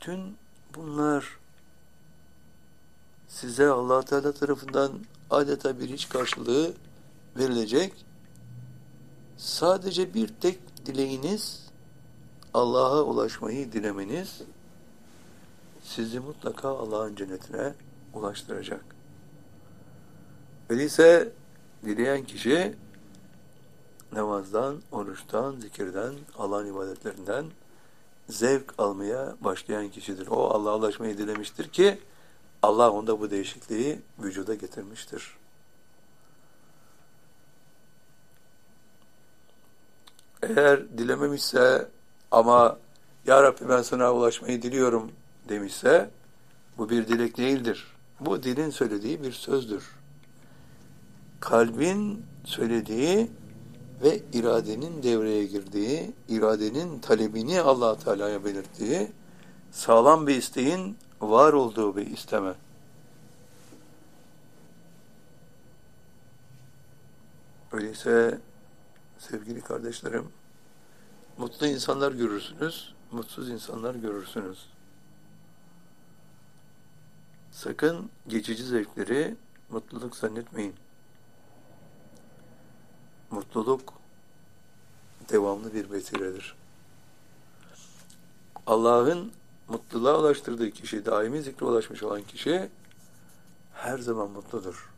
bütün bunlar size Allah Teala tarafından adeta bir hiç karşılığı verilecek. Sadece bir tek dileğiniz Allah'a ulaşmayı dilemeniz sizi mutlaka Allah'ın cennetine ulaştıracak. Öyleyse dileyen kişi namazdan, oruçtan, zikirden, Allah'ın ibadetlerinden zevk almaya başlayan kişidir. O Allah'a ulaşmayı dilemiştir ki Allah onda bu değişikliği vücuda getirmiştir. Eğer dilememişse ama Ya Rabbi ben sana ulaşmayı diliyorum demişse bu bir dilek değildir. Bu dilin söylediği bir sözdür. Kalbin söylediği ve iradenin devreye girdiği, iradenin talebini Allah Teala'ya belirttiği, sağlam bir isteğin var olduğu bir isteme. Öyleyse sevgili kardeşlerim, mutlu insanlar görürsünüz, mutsuz insanlar görürsünüz. Sakın geçici zevkleri mutluluk zannetmeyin. Mutluluk devamlı bir vesiledir. Allah'ın mutluluğa ulaştırdığı kişi, daimi zikre ulaşmış olan kişi her zaman mutludur.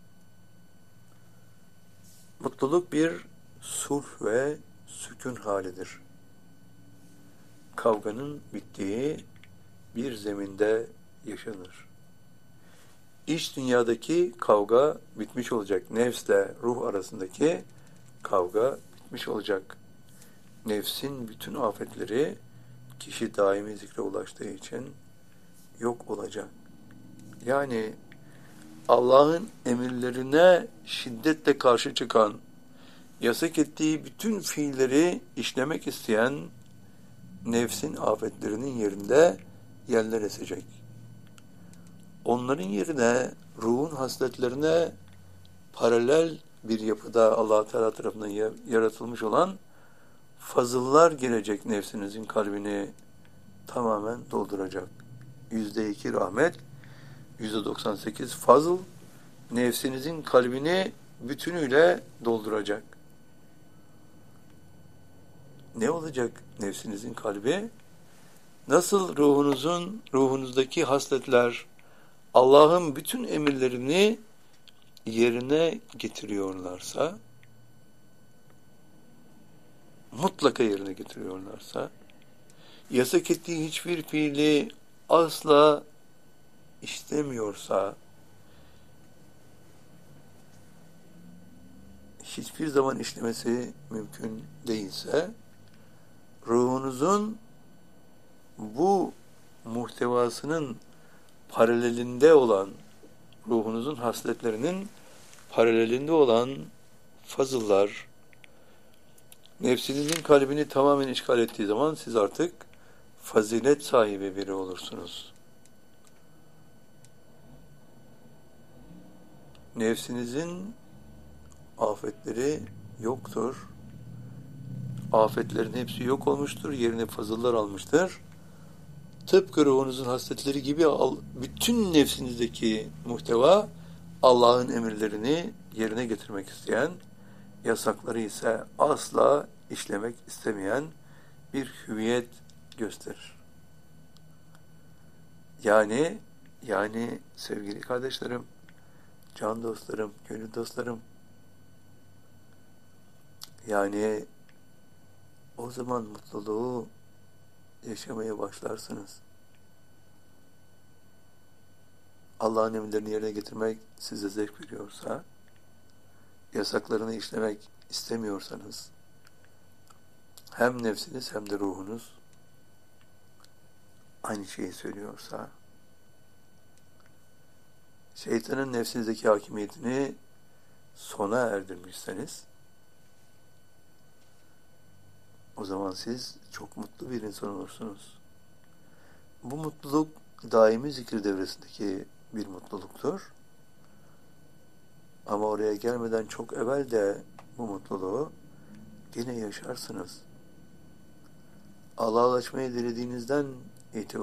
Mutluluk bir sulh ve sükun halidir. Kavganın bittiği bir zeminde yaşanır. İç dünyadaki kavga bitmiş olacak. Nefsle ruh arasındaki kavga bitmiş olacak. Nefsin bütün afetleri kişi daimi zikre ulaştığı için yok olacak. Yani Allah'ın emirlerine şiddetle karşı çıkan, yasak ettiği bütün fiilleri işlemek isteyen nefsin afetlerinin yerinde yerler esecek. Onların yerine ruhun hasletlerine paralel bir yapıda Allah Teala tarafından yaratılmış olan fazıllar girecek, nefsinizin kalbini tamamen dolduracak. %2 rahmet, %98 fazıl nefsinizin kalbini bütünüyle dolduracak. Ne olacak nefsinizin kalbi? Nasıl ruhunuzdaki hasletler Allah'ın bütün emirlerini yerine getiriyorlarsa, mutlaka yerine getiriyorlarsa, yasak ettiği hiçbir fiili asla istemiyorsa, hiçbir zaman işlemesi mümkün değilse, ruhunuzun bu muhtevasının paralelinde olan, ruhunuzun hasletlerinin paralelinde olan fazıllar, nefsinizin kalbini tamamen işgal ettiği zaman siz artık fazilet sahibi biri olursunuz. Nefsinizin afetleri yoktur. Afetlerin hepsi yok olmuştur. Yerine fazıllar almıştır. Tıpkı ruhunuzun hasletleri gibi bütün nefsinizdeki muhteva Allah'ın emirlerini yerine getirmek isteyen, yasakları ise asla işlemek istemeyen bir hüviyet gösterir. Yani sevgili kardeşlerim, can dostlarım, gönül dostlarım, yani o zaman mutluluğu yaşamaya başlarsınız. Allah'ın emirlerini yerine getirmek size zevk veriyorsa, yasaklarını işlemek istemiyorsanız, hem nefsiniz hem de ruhunuz aynı şeyi söylüyorsa, şeytanın nefsinizdeki hakimiyetini sona erdirmişseniz, o zaman siz çok mutlu bir insan olursunuz. Bu mutluluk daimi zikir devresindeki bir mutluluktur. Ama oraya gelmeden çok evvel de bu mutluluğu yine yaşarsınız. Allah'a ulaşmayı dilediğinizden itibaren